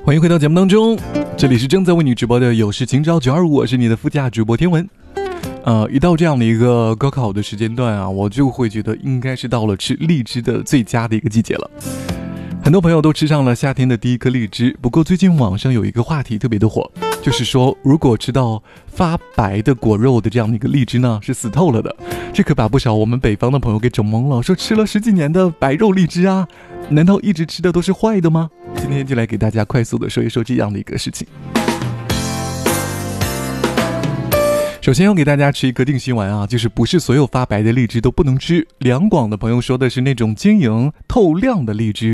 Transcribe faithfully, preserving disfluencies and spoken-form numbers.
欢迎回到节目当中，这里是正在为你直播的有事情找九二五，我是你的副驾主播天文。呃，一到这样的一个高考的时间段啊，我就会觉得应该是到了吃荔枝的最佳的一个季节了。很多朋友都吃上了夏天的第一颗荔枝，不过最近网上有一个话题特别的火，就是说如果吃到发白的果肉的这样的一个荔枝呢，是死透了的。这可把不少我们北方的朋友给整懵了，说吃了十几年的白肉荔枝啊，难道一直吃的都是坏的吗？今天就来给大家快速的说一说这样的一个事情。首先要给大家吃一个定心丸啊，就是不是所有发白的荔枝都不能吃。两广的朋友说的是那种晶莹透亮的荔枝，